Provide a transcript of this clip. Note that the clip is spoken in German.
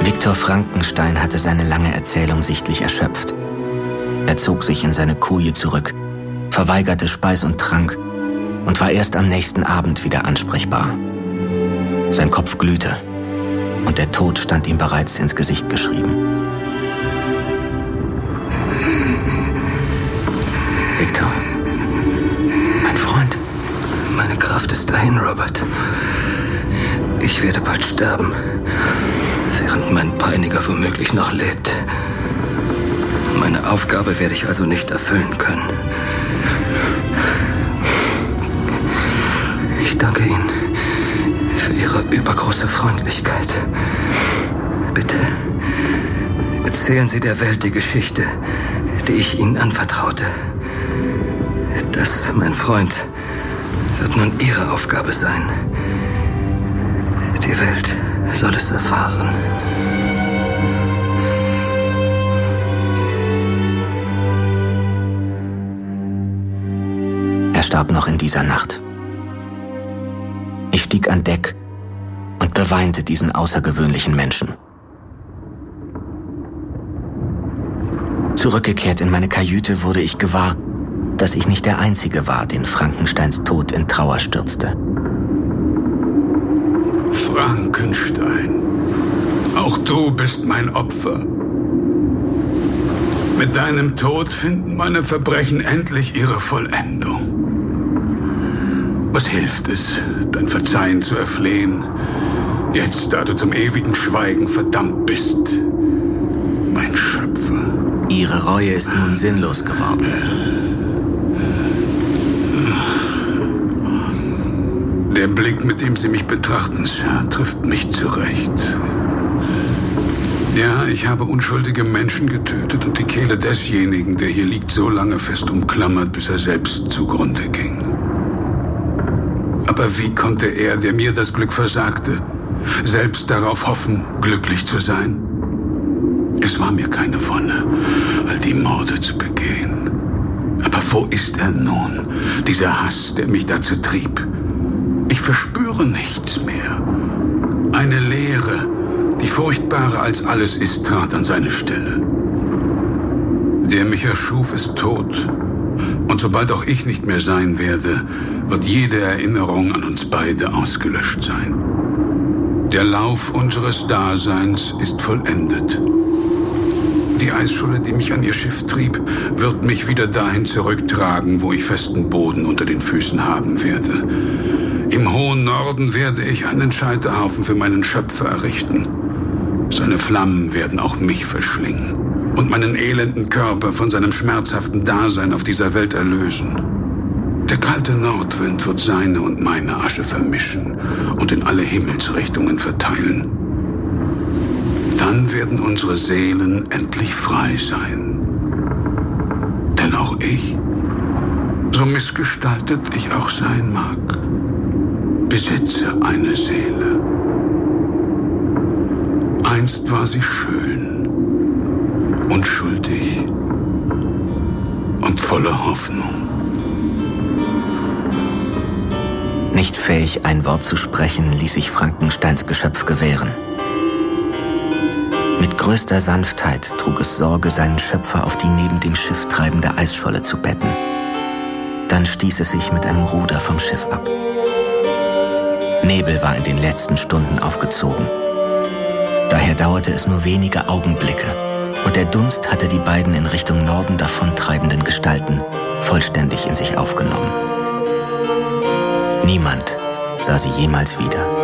Viktor Frankenstein hatte seine lange Erzählung sichtlich erschöpft. Er zog sich in seine Koje zurück, verweigerte Speis und Trank und war erst am nächsten Abend wieder ansprechbar. Sein Kopf glühte und der Tod stand ihm bereits ins Gesicht geschrieben. Viktor, mein Freund. Meine Kraft ist dahin, Robert. Ich werde bald sterben, während mein Peiniger womöglich noch lebt. Meine Aufgabe werde ich also nicht erfüllen können. Ich danke Ihnen für Ihre übergroße Freundlichkeit. Bitte, erzählen Sie der Welt die Geschichte, die ich Ihnen anvertraute. Das, mein Freund, wird nun Ihre Aufgabe sein. Die Welt soll es erfahren. Er starb noch in dieser Nacht. Ich stieg an Deck und beweinte diesen außergewöhnlichen Menschen. Zurückgekehrt in meine Kajüte wurde ich gewahr, dass ich nicht der Einzige war, den Frankensteins Tod in Trauer stürzte. Frankenstein, auch du bist mein Opfer. Mit deinem Tod finden meine Verbrechen endlich ihre Vollendung. Was hilft es, dein Verzeihen zu erflehen, jetzt, da du zum ewigen Schweigen verdammt bist, mein Schöpfer? Ihre Reue ist nun sinnlos geworden. Der Blick, mit dem Sie mich betrachten, Sir, trifft mich zurecht. Ja, ich habe unschuldige Menschen getötet und die Kehle desjenigen, der hier liegt, so lange fest umklammert, bis er selbst zugrunde ging. Aber wie konnte er, der mir das Glück versagte, selbst darauf hoffen, glücklich zu sein? Es war mir keine Wonne, all die Morde zu begehen. Aber wo ist er nun, dieser Hass, der mich dazu trieb? Ich verspüre nichts mehr. Eine Leere, die furchtbarer als alles ist, trat an seine Stelle. Der mich erschuf, ist tot. Und sobald auch ich nicht mehr sein werde, wird jede Erinnerung an uns beide ausgelöscht sein. Der Lauf unseres Daseins ist vollendet. Die Eisscholle, die mich an ihr Schiff trieb, wird mich wieder dahin zurücktragen, wo ich festen Boden unter den Füßen haben werde. Im hohen Norden werde ich einen Scheiterhaufen für meinen Schöpfer errichten. Seine Flammen werden auch mich verschlingen und meinen elenden Körper von seinem schmerzhaften Dasein auf dieser Welt erlösen. Der kalte Nordwind wird seine und meine Asche vermischen und in alle Himmelsrichtungen verteilen. Dann werden unsere Seelen endlich frei sein. Denn auch ich, so missgestaltet ich auch sein mag, besitze eine Seele. Einst war sie schön, unschuldig und voller Hoffnung. Nicht fähig, ein Wort zu sprechen, ließ sich Frankensteins Geschöpf gewähren. Mit größter Sanftheit trug es Sorge, seinen Schöpfer auf die neben dem Schiff treibende Eisscholle zu betten. Dann stieß es sich mit einem Ruder vom Schiff ab. Nebel war in den letzten Stunden aufgezogen. Daher dauerte es nur wenige Augenblicke und der Dunst hatte die beiden in Richtung Norden davontreibenden Gestalten vollständig in sich aufgenommen. Niemand sah sie jemals wieder.